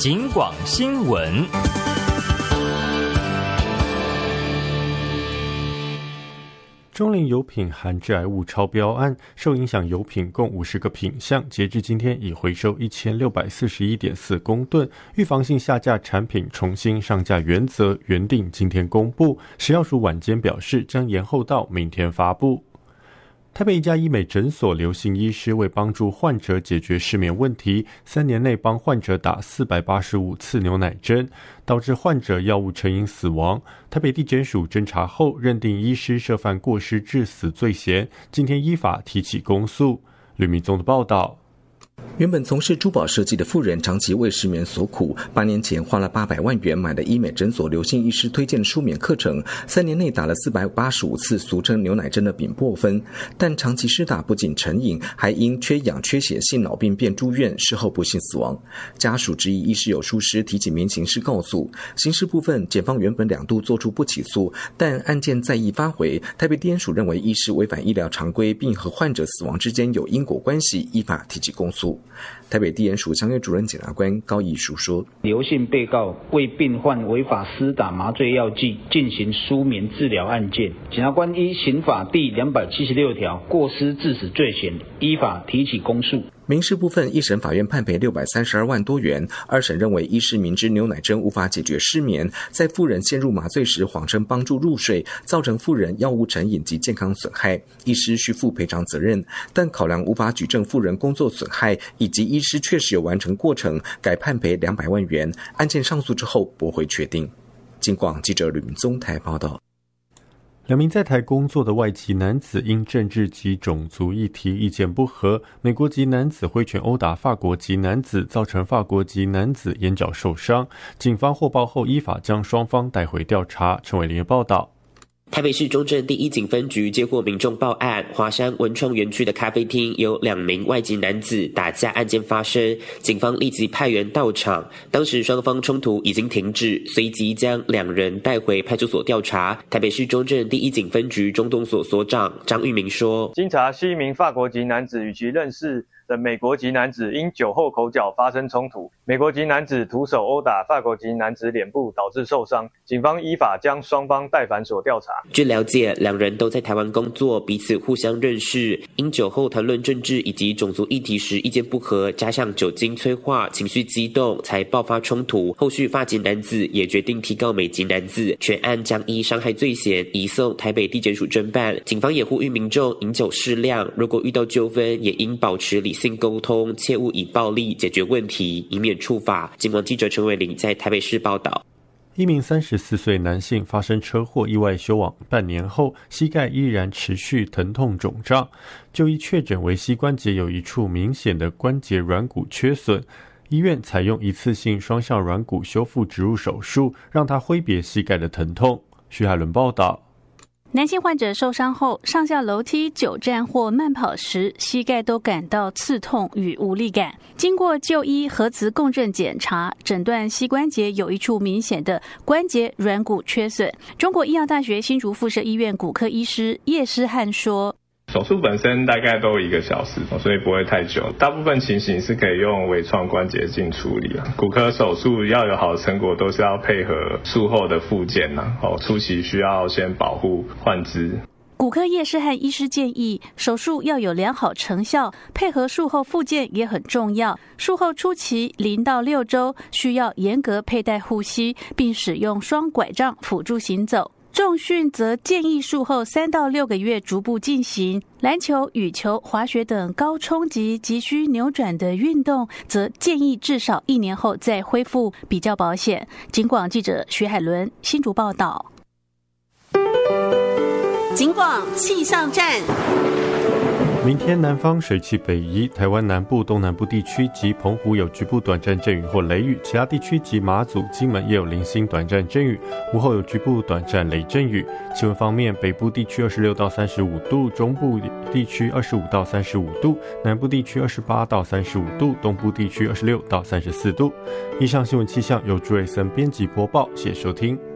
警广新闻。 中菱油品含致癌物超标案，受影响油品共50个品项，截至今天已回收1641.4公吨。预防性下架产品重新上架原则原定今天公布，食药署晚间表示将延后到明天发布。台北一家医美诊所刘姓医师为帮助患者解决失眠问题，3年内帮患者打485次牛奶针，导致患者药物成瘾死亡。台北地检署侦查后认定医师涉犯过失致死罪嫌，今天依法提起公诉。吕明宗的报道。 原本从事珠宝设计的妇人长期为失眠所苦，8年前花了800万元买了医美诊所刘姓医师推荐的舒眠课程，3年内打了485次俗称牛奶针的丙泊酚，但长期施打不仅成瘾，还因缺氧缺血性脑病变住院，事后不幸死亡。家属质疑医师有疏失，提起民刑事告诉。刑事部分，检方原本2度做出不起诉，但案件再议发回，台北地检署认为医师违反医疗常规，并和患者死亡之间有因果关系，依法提起公诉。台北地检署相约主任检察官高义书说， 刘姓被告为病患违法施打麻醉药剂进行舒眠治疗案件，检察官依刑法第276条过失致死罪嫌，依法提起公诉。 民事部分，一审法院判赔632万多元，2审认为医师明知牛奶针无法解决失眠，在妇人陷入麻醉时谎称帮助入睡，造成妇人药物成瘾及健康损害，医师需负赔偿责任，但考量无法举证妇人工作损害以及医师确实有完成过程，改判赔200万元。案件上诉之后驳回确定。警广记者吕明宗台报道。 2名在台工作的外籍男子因政治及种族议题意见不合，美国籍男子挥拳殴打法国籍男子，造成法国籍男子眼角受伤。警方获报后依法将双方带回调查。陈伟林报道。 台北市中正第一警分局接获民众报案，华山文创园区的咖啡厅有2名外籍男子打架案件发生，警方立即派员到场，当时双方冲突已经停止，随即将2人带回派出所调查。台北市中正第一警分局中东所所长张玉明说， 经查系一名法国籍男子与其认识的美国籍男子因酒后口角发生冲突，美国籍男子徒手殴打法国籍男子脸部，导致受伤，警方依法将双方带返所调查。 据了解，2人都在台湾工作，彼此互相认识，因酒后谈论政治以及种族议题时意见不合，加上酒精催化，情绪激动，才爆发冲突。后续法籍男子也决定提告美籍男子，全案将依伤害罪嫌移送台北地检署侦办。警方也呼吁民众饮酒适量，如果遇到纠纷，也应保持理性沟通，切勿以暴力解决问题，以免触法。警广记者陈伟玲在台北市报道。 一名34岁男性发生车祸意外休往半年后，膝盖依然持续疼痛肿胀，就医确诊为膝关节有一处明显的关节软骨缺损。医院采用一次性双向软骨修复植入手术，让他挥别膝盖的疼痛。徐海伦报道。 男性患者受伤后，上下楼梯、久站或慢跑时，膝盖都感到刺痛与无力感。经过就医核磁共振检查，诊断膝关节有一处明显的关节软骨缺损。中国医药大学新竹附设医院骨科医师叶诗汉说， 手术本身大概都1个小时，所以不会太久。大部分情形是可以用微创关节镜处理。骨科手术要有好的成果，都是要配合术后的复健。初期需要先保护患肢。 骨科叶诗汉医师建议，手术要有良好成效，配合术后复健也很重要。术后初期0到6周需要严格佩戴护膝，并使用双拐杖辅助行走。重训则建议术后3到6个月逐步进行。篮球、羽球、滑雪等高冲击、急需扭转的运动，则建议至少1年后再恢复，比较保险。警广记者徐海伦新竹报道。 警广气象站。 明天南方水汽北移，台湾南部、东南部地区及澎湖有局部短暂阵雨或雷雨，其他地区及马祖、金门也有零星短暂阵雨，午后有局部短暂雷阵雨。气温方面，北部地区26到35度，中部地区25到35度，南部地区28到35度，东部地区26到34度。以上新闻气象由朱瑞森编辑播报，谢谢收听。